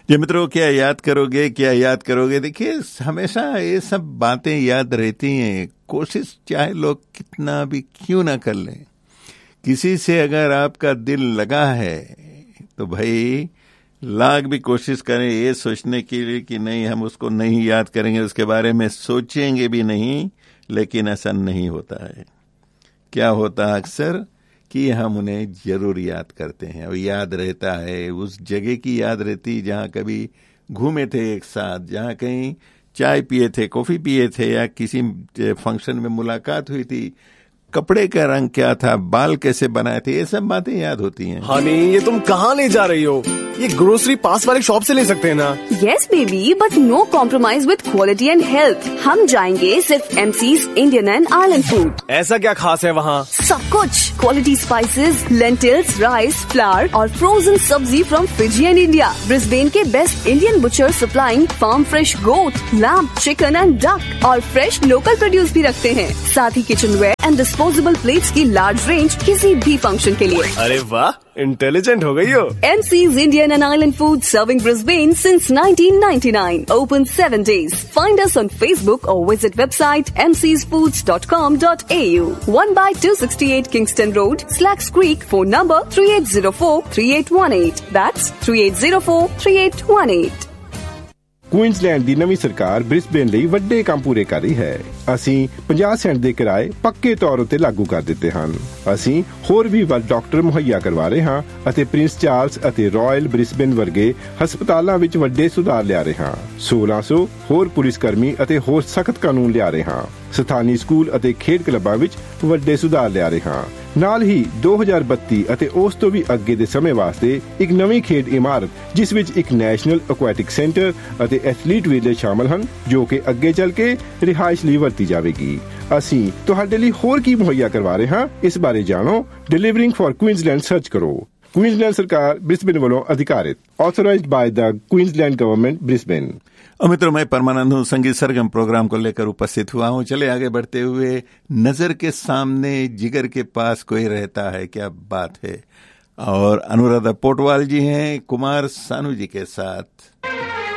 जी मित्रों, क्या याद करोगे। देखिए, हमेशा ये सब बातें याद रहती हैं। कोशिश चाहे लोग कितना भी क्यों ना कर लें, किसी से अगर आपका दिल लगा है तो भाई लाख भी कोशिश करें ये सोचने के लिए कि नहीं हम उसको नहीं याद करेंगे, उसके बारे में सोचेंगे भी नहीं, लेकिन ऐसा नहीं होता है। क्या होता है अक्सर कि हम उन्हें जरूर याद करते हैं और याद रहता है, उस जगह की याद रहती जहां कभी घूमे थे एक साथ, जहां कहीं चाय पिए थे, कॉफी पिए थे, या किसी फंक्शन में मुलाकात हुई थी, कपड़े का रंग क्या था, बाल कैसे बनाए थे, ये सब बातें याद होती हैं। हनी, ये तुम कहाँ ले जा रही हो? ये ग्रोसरी पास वाले शॉप से ले सकते हैं ना? Yes baby, but no compromise with quality and health. हम जाएंगे सिर्फ MCs Indian and island food. ऐसा क्या खास है वहाँ? सब कुछ, quality spices, lentils, rice, flower और फ्रोजन सब्जी from Fiji and India. Brisbane के best Indian butcher supplying farm fresh goat, lamb, chicken and duck और फ्रेश लोकल प्रोड्यूस भी रखते हैं। साथ ही kitchen where and disposable plates की लार्ज रेंज किसी भी फंक्शन के लिए। अरे वाह, इंटेलिजेंट हो गई हो। MC's Indian and Island Food serving Brisbane since 1999. Open 7 days. Find us on Facebook or visit website mcsfoods.com.au. 1/268 Kingston Road, Slacks Creek. Phone number 3804-3818. That's 3804-3818. Queensland ਦੀ ਨਵੀਂ ਸਰਕਾਰ ਬ੍ਰਿਸਬੇਨ ਲਈ ਵੱਡੇ ਕੰਮ ਪੂਰੇ ਕਰ ਰਹੀ ਹੈ। ਅਸੀਂ 50 ਸੈਂਟ ਦੇ ਕਿਰਾਏ ਪੱਕੇ ਤੌਰ ਉੱਤੇ ਲਾਗੂ ਕਰ ਦਿੱਤੇ ਹਨ। ਅਸੀਂ ਹੋਰ ਵੀ ਵੱਧ ਡਾਕਟਰ ਮੁਹੱਈਆ ਕਰਵਾ ਰਹੇ ਹਾਂ ਅਤੇ ਪ੍ਰਿੰਸ ਚਾਰਲਸ ਅਤੇ ਰਾਇਲ ਬ੍ਰਿਸਬੇਨ ਵਰਗੇ ਹਸਪਤਾਲਾਂ ਵਿੱਚ ਵੱਡੇ ਸੁਧਾਰ ਲਿਆ ਰਹੇ ਹਾਂ। 1600 ਹੋਰ ਪੁਲਿਸ ਕਰਮੀ ਅਤੇ ਹੋਰ ਸਖਤ ਕਾਨੂੰਨ ਲਿਆ ਰਹੇ ਹਾਂ। ਸਥਾਨੀ ਸਕੂਲ ਅਤੇ ਖੇਡ ਕਲੱਬਾਂ ਵਿੱਚ ਵੱਡੇ ਸੁਧਾਰ ਲਿਆ ਰਹੇ ਹਾਂ। ਨਾਲ ਹੀ 2032 ਅਤੇ ਉਸ ਤੋਂ ਵੀ ਅੱਗੇ ਦੇ ਸਮੇਂ ਵਾਸਤੇ ਇੱਕ ਨਵੀਂ ਖੇਡ ਇਮਾਰਤ, ਜਿਸ ਵਿੱਚ ਇੱਕ ਨੈਸ਼ਨਲ ਐਕੁਐਟਿਕ ਸੈਂਟਰ ਅਤੇ ਐਥਲੀਟ ਵਿਲੇਜ ਸ਼ਾਮਲ ਹਨ, ਜੋ ਕਿ ਅੱਗੇ ਚੱਲ ਕੇ ਰਿਹਾਇਸ਼ ਲਈ ਵਰਤੀ ਜਾਵੇਗੀ। ਅਸੀਂ ਤੁਹਾਡੇ ਲਈ ਹੋਰ ਕੀ ਮੁਹੱਈਆ ਕਰਵਾ ਰਹੇ ਹਾਂ, ਇਸ ਬਾਰੇ ਜਾਣੋ। ਡਿਲੀਵਰਿੰਗ ਫॉर क्वींसलैंड सर्च करो। क्वींसलैंड सरकार ब्रिस्बेन वालों अधिकारित, authorised by the Queensland government Brisbane. और मित्रों, मैं परमानंद हूँ, संगीत सरगम प्रोग्राम को लेकर उपस्थित हुआ हूँ। चले आगे बढ़ते हुए, नजर के सामने जिगर के पास कोई रहता है, क्या बात है। और अनुराधा पोटवाल जी हैं कुमार सानू जी के साथ।